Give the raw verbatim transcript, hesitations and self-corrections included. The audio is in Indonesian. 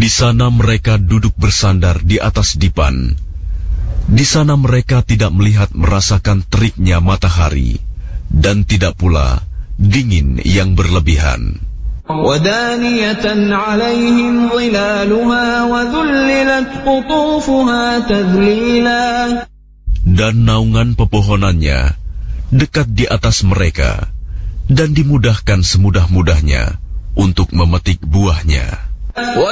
Di sana mereka duduk bersandar di atas dipan. Di sana mereka tidak melihat merasakan teriknya matahari, dan tidak pula dingin yang berlebihan. وَدَانِيَةً عَلَيْهِمْ ظِلَالُهَا وَذُلِّلَتْ قُطُوفُهَا تَذْلِيلًا. Dan naungan pepohonannya dekat di atas mereka, dan dimudahkan semudah-mudahnya untuk memetik buahnya.